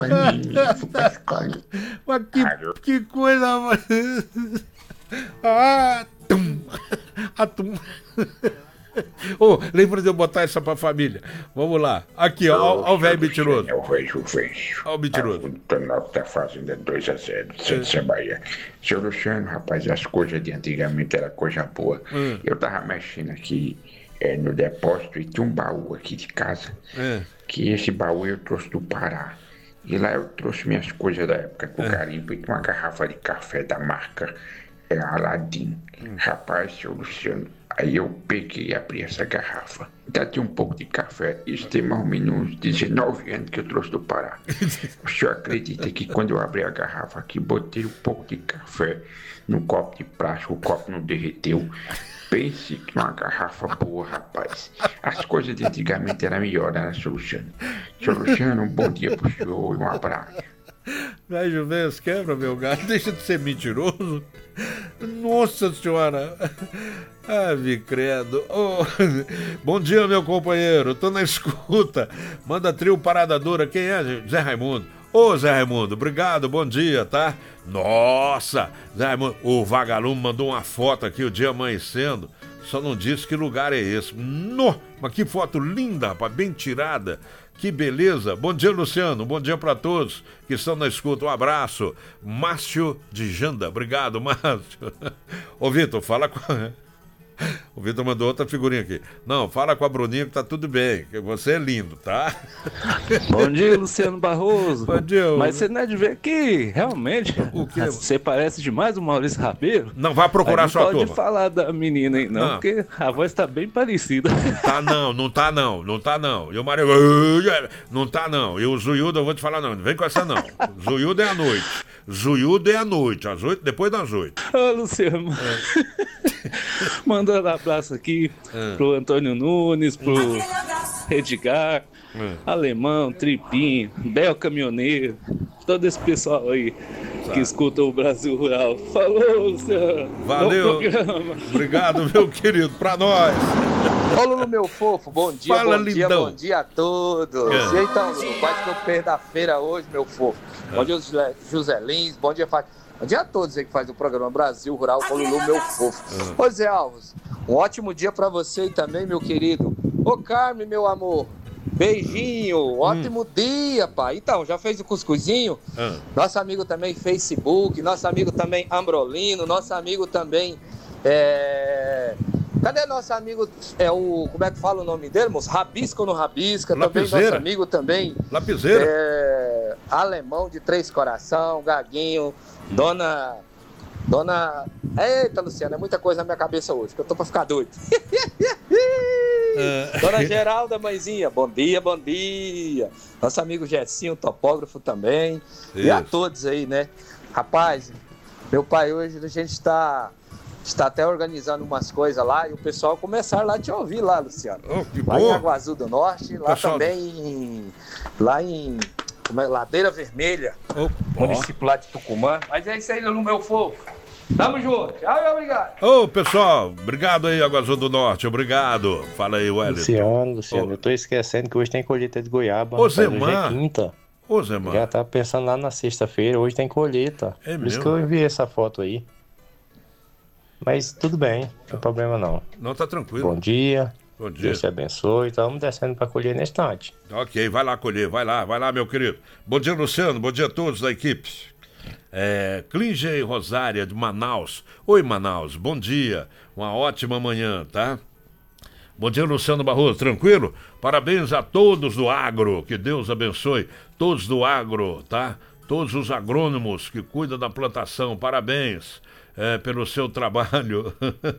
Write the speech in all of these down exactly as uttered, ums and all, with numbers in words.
Mas que, que coisa. Ah, tum. Ah, tum. Ô, oh, lembra de eu botar essa pra família. Vamos lá. Aqui, ó, ó o velho mentiroso. Eu vejo, vejo. Ó o mentiroso. O tá fazendo dois a zero, sem Bahia. Seu Luciano, rapaz, as coisas de antigamente era coisa boa. Hum. Eu tava mexendo aqui é, no depósito e tinha um baú aqui de casa. Hum. Que esse baú eu trouxe do Pará. E lá eu trouxe minhas coisas da época com hum. carimbo. E tinha uma garrafa de café da marca é, Aladim. Hum. Rapaz, seu Luciano. Aí eu peguei e abri essa garrafa. Ainda tinha um pouco de café. Isso tem mais ou menos uns dezenove anos que eu trouxe do Pará. O senhor acredita que quando eu abri a garrafa aqui, botei um pouco de café no copo de plástico, o copo não derreteu. Pense que uma garrafa boa, rapaz. As coisas de antigamente eram melhor, né, seu Luciano? Seu Luciano, um bom dia pro senhor e um abraço. Velho, Juventus, quebra meu gato, deixa de ser mentiroso. Nossa senhora. Ave credo. Oh, bom dia, meu companheiro, tô na escuta. Manda trio Parada Dura. Quem é? Zé Raimundo. Ô, oh, Zé Raimundo, obrigado, bom dia, tá? Nossa, Zé Raimundo, o vagalume mandou uma foto aqui o dia amanhecendo. Só não disse que lugar é esse. No, mas que foto linda, rapaz, bem tirada. Que beleza. Bom dia, Luciano. Bom dia para todos que estão na escuta. Um abraço. Márcio de Janda. Obrigado, Márcio. Ô, Vitor, fala com... O Vitor mandou outra figurinha aqui. Não, fala com a Bruninha que tá tudo bem, que você é lindo, tá? Bom dia, Luciano Barroso. Bom dia. Mas você não é de ver que, realmente, o quê? Você parece demais o Maurício Rabeiro. Não, vai procurar sua turma. Não pode falar da menina aí, não, não, porque a voz tá bem parecida. Tá não, não tá não, não tá não. E o Mário, não tá não. E o Zuiudo, eu vou te falar não, não vem com essa não. Zuiudo é à noite. Zuiudo é à noite, às oito, depois das oito. Ô, Luciano. É. Mandando abraço aqui é. pro Antônio Nunes, pro Edgar, é. Alemão, Tripinho, Bel Caminhoneiro, todo esse pessoal aí tá. que escuta o Brasil Rural. Falou, Luciano. Valeu. Obrigado, meu querido, pra nós. Olá, meu fofo, bom dia, Fala, bom lindão. dia, bom dia a todos. É. E então, Lulu, quase que eu perdo a feira hoje, meu fofo. É. Bom dia, José Lins, bom dia, Fátima. Bom dia a todos aí que fazem o programa Brasil Rural com o Lulu, meu fofo. Uhum. Ô Zé Alves, um ótimo dia pra você também, meu querido. Ô Carmen, meu amor, beijinho, ótimo hum. dia, pai. Então, já fez o cuscuzinho? Uhum. Nosso amigo também Facebook, nosso amigo também Ambrolino, nosso amigo também... É... Cadê nosso amigo, é o, como é que fala o nome dele, moço? Rabisco no Rabisca, Lapiseira. Também nosso amigo também. Lapiseira. É... Alemão de Três Coração, Gaguinho... Dona... Dona... Eita, Luciana, é muita coisa na minha cabeça hoje, que eu tô pra ficar doido. uh... Dona Geralda, mãezinha, bom dia, bom dia. Nosso amigo Gessinho, topógrafo também. Isso. E a todos aí, né? Rapaz, meu pai, hoje a gente está... Está até organizando umas coisas lá e o pessoal começar lá a te ouvir lá, Luciano. Oh, que lá boa. Em Água Azul do Norte, lá pessoal... também em... Lá em... Como é? Ladeira Vermelha, oh, município oh. lá de Tucumã. Mas é isso aí, Lulu, meu fofo. Tamo junto. Tchau e obrigado. Ô, oh, pessoal, obrigado aí, Água Azul do Norte, obrigado. Fala aí, Wellington. Luciano, Luciano, oh. eu tô esquecendo que hoje tem colheita de goiaba. Ô, Zemar. Hoje é quinta. Ô, Zemar. Já tá pensando lá na sexta-feira, hoje tem colheita. É Por mesmo? isso que eu enviei essa foto aí. Mas tudo bem, não tem problema não. Não, tá tranquilo. Bom dia. Bom dia. Deus te abençoe. Estamos descendo para colher na estante. Ok, vai lá colher, vai lá, vai lá, meu querido. Bom dia, Luciano, bom dia a todos da equipe. É, Clinge Rosária, de Manaus. Oi, Manaus, bom dia. Uma ótima manhã, tá? Bom dia, Luciano Barroso, tranquilo? Parabéns a todos do agro, que Deus abençoe todos do agro, tá? Todos os agrônomos que cuidam da plantação, parabéns é, pelo seu trabalho.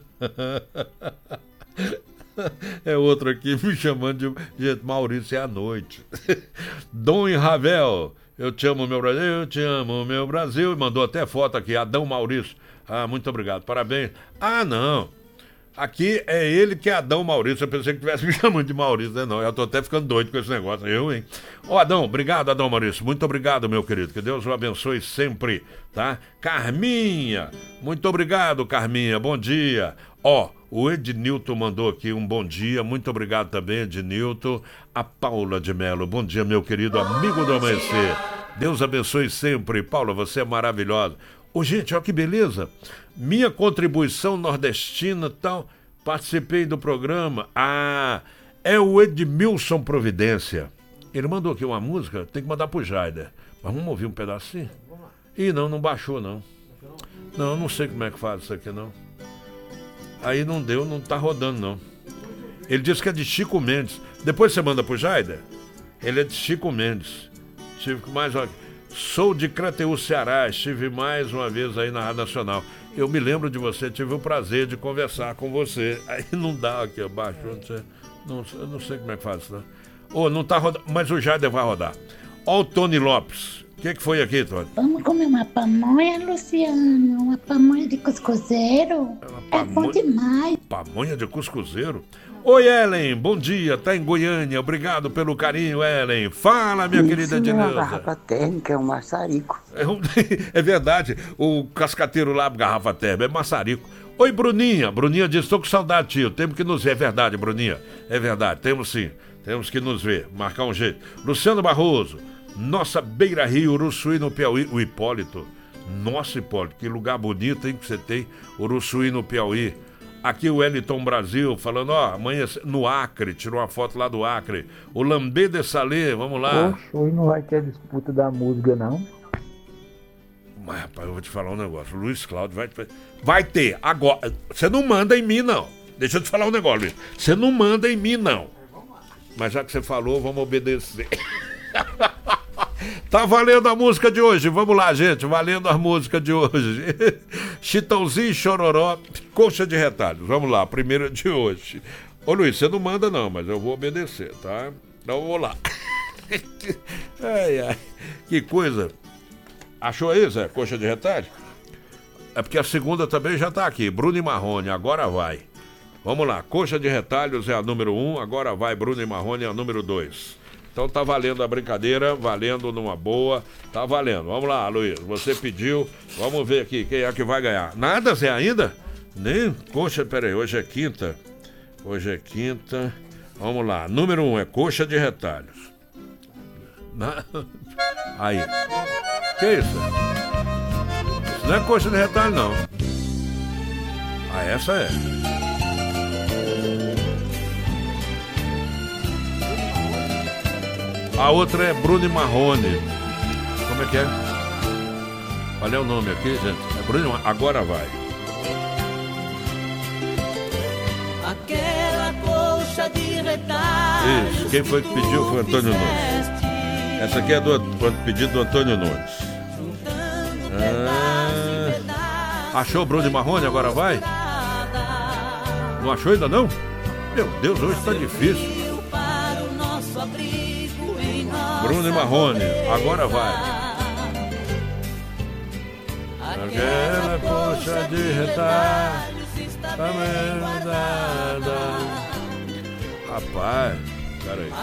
É outro aqui me chamando de, de Maurício é à noite. Dom e Ravel, eu te amo, meu Brasil, eu te amo, meu Brasil. E mandou até foto aqui, Adão Maurício. Ah, muito obrigado, parabéns. Ah, não. Aqui é ele que é Adão Maurício. Eu pensei que tivesse me chamando de Maurício, né? Não, eu tô até ficando doido com esse negócio. Eu, hein? Ó, oh, Adão, obrigado, Adão Maurício. Muito obrigado, meu querido. Que Deus o abençoe sempre, tá? Carminha, muito obrigado, Carminha. Bom dia. Ó, oh, o Ednilton mandou aqui um bom dia. Muito obrigado também, Ednilton. A Paula de Melo. Bom dia, meu querido amigo do amanhecer. Deus abençoe sempre. Paula, você é maravilhosa. Ô, gente, olha que beleza. Minha contribuição nordestina, tal. Participei do programa. Ah, é o Edmilson Providência. Ele mandou aqui uma música, tem que mandar pro Jaider. Mas vamos ouvir um pedacinho? Ih, não, não baixou, não. Não, não sei como é que faz isso aqui, não. Aí não deu, não tá rodando, não. Ele disse que é de Chico Mendes. Depois você manda pro Jaider? Ele é de Chico Mendes. Tive mais uma... Sou de Crateús, Ceará. Estive mais uma vez aí na Rádio Nacional. Eu me lembro de você, tive o prazer de conversar com você. Aí não dá aqui, abaixo. Não sei, não, eu não sei como é que faz isso, não. Ô, oh, não tá rodando, mas o Jaider vai rodar. Ó o Tony Lopes. O que, que foi aqui, Tony? Vamos comer uma pamonha, Luciano. Uma pamonha de cuscuzeiro. É, é bom demais. Pamonha de cuscuzeiro? Oi, Ellen, bom dia, tá em Goiânia, obrigado pelo carinho, Ellen. Fala, minha Isso querida Edneuza. Isso não é uma garrafa térmica, é um maçarico. É, é verdade, o cascateiro lá, garrafa térmica, é maçarico. Oi, Bruninha, Bruninha disse, estou com saudade, tio, temos que nos ver, é verdade, Bruninha, é verdade, temos sim, temos que nos ver, marcar um jeito. Luciano Barroso, nossa Beira Rio, Uruçuí no Piauí, o Hipólito, nossa Hipólito, que lugar bonito, hein, que você tem, Uruçuí no Piauí. Aqui o Wellington Brasil falando, ó, amanhã no Acre, tirou uma foto lá do Acre. O Lambê de Salê, vamos lá. Poxa, hoje não vai ter disputa da música, não? Mas, rapaz, eu vou te falar um negócio. O Luiz Cláudio vai... Vai ter, agora. Você não manda em mim, não. Deixa eu te falar um negócio, Luiz. Você não manda em mim, não. Mas já que você falou, vamos obedecer. Tá valendo a música de hoje. Vamos lá, gente. Valendo a música de hoje. Chitãozinho e Chororó, Coxa de Retalhos. Vamos lá, primeira de hoje. Ô, Luiz, você não manda não, mas eu vou obedecer, tá? Então vamos lá. Ai, ai. Que coisa. Achou aí, Zé? Coxa de Retalhos? É porque a segunda também já tá aqui. Bruno e Marrone, agora vai. Vamos lá. Coxa de Retalhos é a número um. Agora vai. Bruno e Marrone é a número dois. Então tá valendo a brincadeira, valendo numa boa, tá valendo. Vamos lá, Luiz, você pediu, vamos ver aqui quem é que vai ganhar. Nada, Zé, ainda? Nem? Coxa, peraí, hoje é quinta. Hoje é quinta. Vamos lá, número um é Coxa de Retalhos. Na... Aí. Que isso? Isso não é Coxa de Retalhos, não. Ah, essa é. A outra é Bruno e Marrone. Como é que é? Olha o nome aqui, gente. É Bruno e Marrone. Agora vai. Aquela coxa de retalhos. Isso. Quem foi que pediu foi o Antônio Nunes. Essa aqui é do, do pedido do Antônio Nunes. Ah, achou Bruno e Marrone? Agora vai? Não achou ainda não? Meu Deus, hoje tá difícil. Bruno e Marrone, agora vai. Aquela coxa de retalhos tá. Rapaz, peraí.